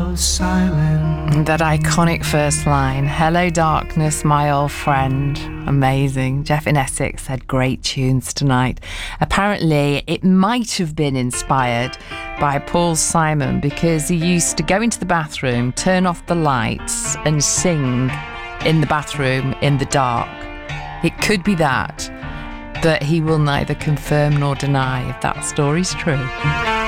was silent. That iconic first line, "Hello darkness, my old friend." Amazing. Jeff in Essex had great tunes tonight. Apparently, it might have been inspired by Paul Simon because he used to go into the bathroom, turn off the lights and sing in the bathroom in the dark. It could be that, but he will neither confirm nor deny if that story's true.